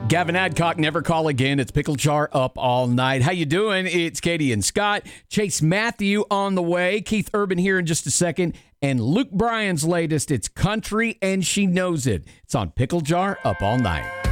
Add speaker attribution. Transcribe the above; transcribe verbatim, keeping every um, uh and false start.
Speaker 1: Gavin Adcock, Never Call Again. It's Pickle Jar up all night. How you doing? It's Katie and Scott. Chase Matthew on the way. Keith Urban here in just a second. And Luke Bryan's latest. It's Country and She Knows It. It's on Pickle Jar up all night.